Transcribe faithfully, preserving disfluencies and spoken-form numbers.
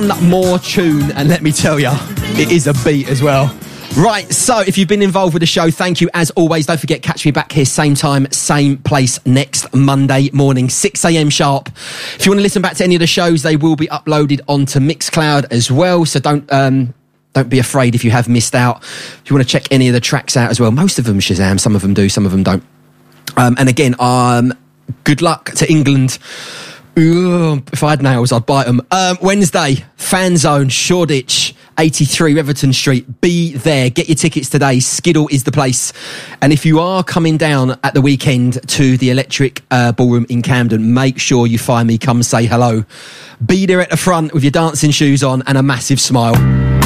more tune, and let me tell you, it is a beat as well. Right, so if you've been involved with the show, thank you as always. Don't forget, catch me back here same time, same place next Monday morning, six a.m. sharp. If you want to listen back to any of the shows, they will be uploaded onto Mixcloud as well, so don't um don't be afraid if you have missed out. If you want to check any of the tracks out as well, most of them Shazam, some of them do, some of them don't. Um, and again, um, good luck to England. Ooh, if I had nails, I'd bite them. Um, Wednesday, Fan Zone, Shoreditch, eighty-three Reverton Street. Be there. Get your tickets today. Skiddle is the place. And if you are coming down at the weekend to the Electric uh, Ballroom in Camden, make sure you find me. Come say hello. Be there at the front with your dancing shoes on and a massive smile.